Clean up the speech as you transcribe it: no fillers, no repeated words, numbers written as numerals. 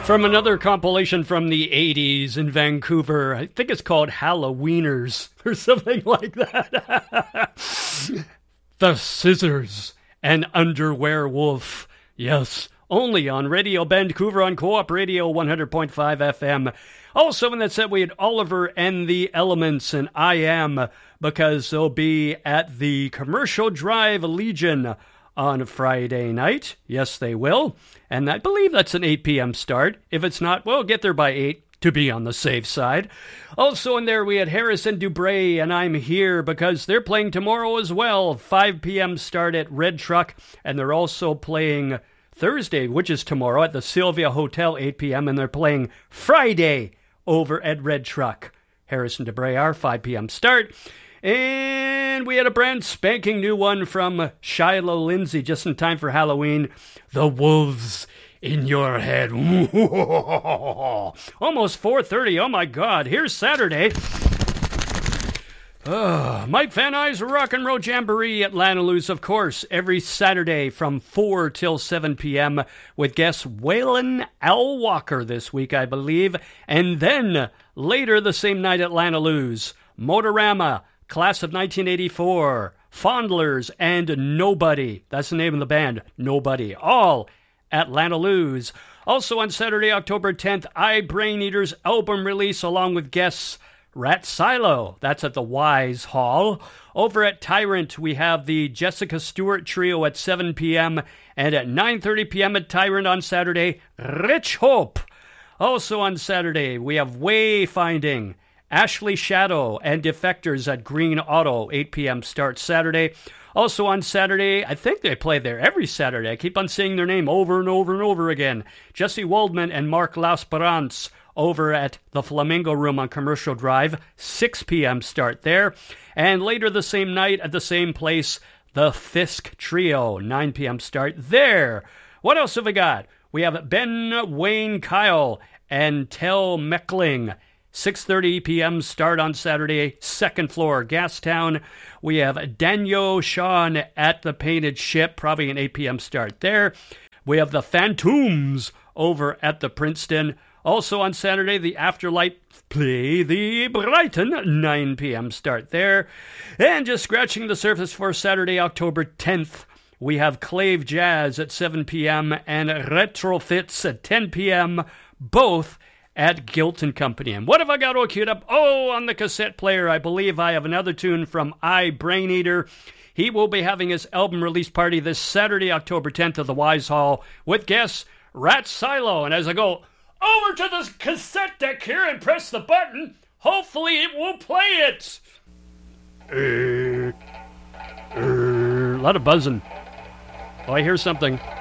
From another compilation from the 80s in Vancouver. I think it's called Halloweeners or something like that. The Scissors and Underwear Wolf. Yes, only on Radio Vancouver on Co-op Radio 100.5 FM. Also in that set we had Oliver and the Elements and I Am, because they'll be at the Commercial Drive Legion on Friday night. Yes, they will. And I believe that's an 8 p.m. start. If it's not, well, get there by 8 to be on the safe side. Also in there, we had Harrison Dubray and I'm Here, because they're playing tomorrow as well. 5 p.m. start at Red Truck. And they're also playing Thursday, which is tomorrow, at the Sylvia Hotel, 8 p.m. And they're playing Friday over at Red Truck. Harrison Dubray, our 5 p.m. start. And we had a brand spanking new one from Shiloh Lindsay just in time for Halloween. The Wolves in Your Head. Almost 4:30. Oh my God. Here's Saturday. Mike Van Nuys Rock and Roll Jamboree at Llanelw's, of course, every Saturday from 4 till 7 p.m. with guest Waylon Al Walker this week, I believe. And then later the same night at Llanelw's, Motorama, Class of 1984, Fondlers, and Nobody. That's the name of the band, Nobody. All at Llanelw's. Also on Saturday, October 10th, Brain Eaters album release along with guests Rat Silo. That's at the Wise Hall. Over at Tyrant, we have the Jessica Stewart Trio at 7 p.m. And at 9:30 p.m. at Tyrant on Saturday, Rich Hope. Also on Saturday, we have Wayfinding, Ashley Shadow, and Defectors at Green Auto, 8 p.m. start Saturday. Also on Saturday, I think they play there every Saturday. I keep on saying their name over and over and over again. Jesse Waldman and Mark Lasperance over at the Flamingo Room on Commercial Drive, 6 p.m. start there. And later the same night at the same place, the Fisk Trio, 9 p.m. start there. What else have we got? We have Ben Wayne Kyle and Tel Meckling, 6:30 p.m. start on Saturday, second floor, Gastown. We have Daniel Sean at the Painted Ship, probably an 8 p.m. start there. We have the Phantoms over at the Princeton. Also on Saturday, the Afterlife play the Brighton, 9 p.m. start there. And just scratching the surface for Saturday, October 10th, we have Clave Jazz at 7 p.m. and Retrofits at 10 p.m., both at Gilton Company. And what have I got all queued up? Oh, on the cassette player, I believe I have another tune from Brain Eater. He will be having his album release party this Saturday, October 10th at the Wise Hall with guests Rat Silo. And as I go over to the cassette deck here and press the button, hopefully it will play it. A lot of buzzing. Oh, I hear something.